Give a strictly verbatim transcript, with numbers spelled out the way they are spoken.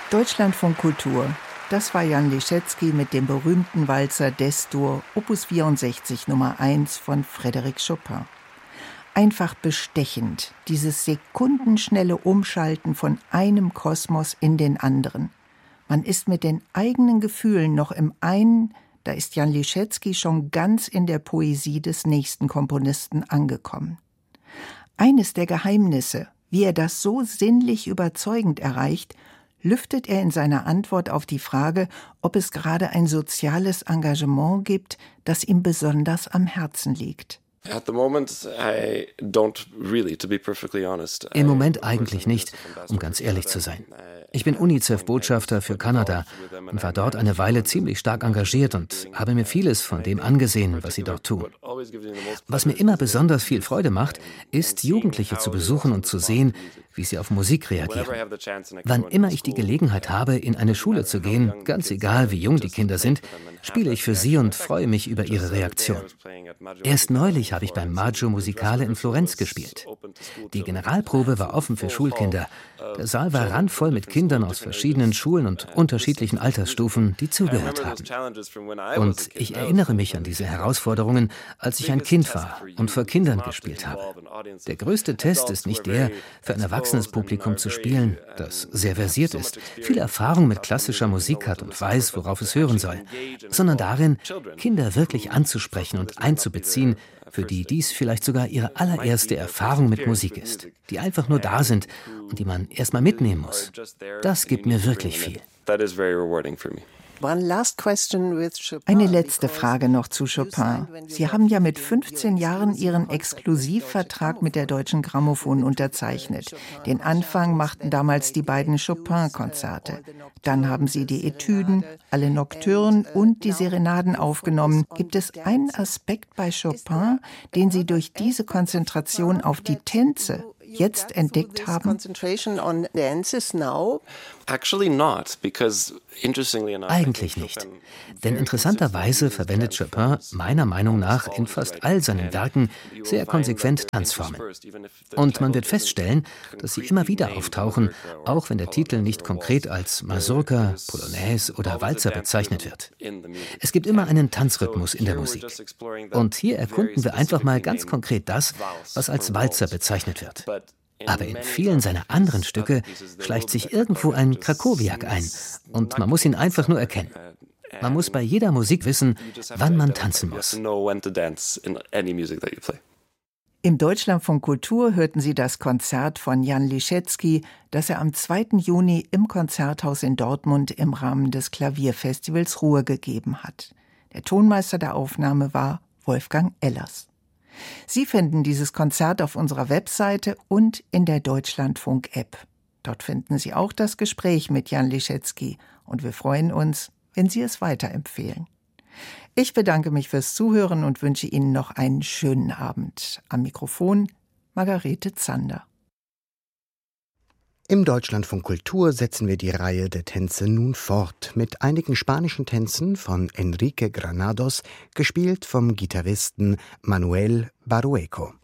Deutschlandfunk Kultur. Das war Jan Leschetizky mit dem berühmten Walzer Des-Dur, Opus vierundsechzig Nummer eins von Frédéric Chopin. Einfach bestechend, dieses sekundenschnelle Umschalten von einem Kosmos in den anderen. Man ist mit den eigenen Gefühlen noch im einen, da ist Jan Leschetizky schon ganz in der Poesie des nächsten Komponisten angekommen. Eines der Geheimnisse, wie er das so sinnlich überzeugend erreicht, lüftet er in seiner Antwort auf die Frage, ob es gerade ein soziales Engagement gibt, das ihm besonders am Herzen liegt. Im Moment eigentlich nicht, um ganz ehrlich zu sein. Ich bin UNICEF-Botschafter für Kanada und war dort eine Weile ziemlich stark engagiert und habe mir vieles von dem angesehen, was sie dort tun. Was mir immer besonders viel Freude macht, ist, Jugendliche zu besuchen und zu sehen, wie sie auf Musik reagieren. Wann immer ich die Gelegenheit habe, in eine Schule zu gehen, ganz egal wie jung die Kinder sind, spiele ich für sie und freue mich über ihre Reaktion. Erst neulich habe ich beim Maggio Musicale in Florenz gespielt. Die Generalprobe war offen für Schulkinder. Der Saal war randvoll mit Kindern aus verschiedenen Schulen und unterschiedlichen Altersstufen, die zugehört haben. Und ich erinnere mich an diese Herausforderungen, als ich ein Kind war und vor Kindern gespielt habe. Der größte Test ist nicht der, für ein erwachsenes Publikum zu spielen, das sehr versiert ist, viel Erfahrung mit klassischer Musik hat und weiß, worauf es hören soll, sondern darin, Kinder wirklich anzusprechen und einzubeziehen, für die dies vielleicht sogar ihre allererste Erfahrung mit Musik ist, die einfach nur da sind und die man erstmal mitnehmen muss. Das gibt mir wirklich viel. Eine letzte Frage noch zu Chopin. Sie haben ja mit fünfzehn Jahren Ihren Exklusivvertrag mit der Deutschen Grammophon unterzeichnet. Den Anfang machten damals die beiden Chopin-Konzerte. Dann haben Sie die Etüden, alle Nocturnen und die Serenaden aufgenommen. Gibt es einen Aspekt bei Chopin, den Sie durch diese Konzentration auf die Tänze jetzt entdeckt haben? Eigentlich nicht. Denn interessanterweise verwendet Chopin meiner Meinung nach in fast all seinen Werken sehr konsequent Tanzformen. Und man wird feststellen, dass sie immer wieder auftauchen, auch wenn der Titel nicht konkret als Mazurka, Polonaise oder Walzer bezeichnet wird. Es gibt immer einen Tanzrhythmus in der Musik. Und hier erkunden wir einfach mal ganz konkret das, was als Walzer bezeichnet wird. Aber in vielen seiner anderen Stücke schleicht sich irgendwo ein Krakowiak ein und man muss ihn einfach nur erkennen. Man muss bei jeder Musik wissen, wann man tanzen muss. Im Deutschlandfunk Kultur hörten Sie das Konzert von Jan Leschetizky, das er am zweiten Juni im Konzerthaus in Dortmund im Rahmen des Klavierfestivals Ruhr gegeben hat. Der Tonmeister der Aufnahme war Wolfgang Ellers. Sie finden dieses Konzert auf unserer Webseite und in der Deutschlandfunk-App. Dort finden Sie auch das Gespräch mit Jan Leschetizky und wir freuen uns, wenn Sie es weiterempfehlen. Ich bedanke mich fürs Zuhören und wünsche Ihnen noch einen schönen Abend. Am Mikrofon Margarete Zander. Im Deutschlandfunk Kultur setzen wir die Reihe der Tänze nun fort mit einigen spanischen Tänzen von Enrique Granados, gespielt vom Gitarristen Manuel Barueco.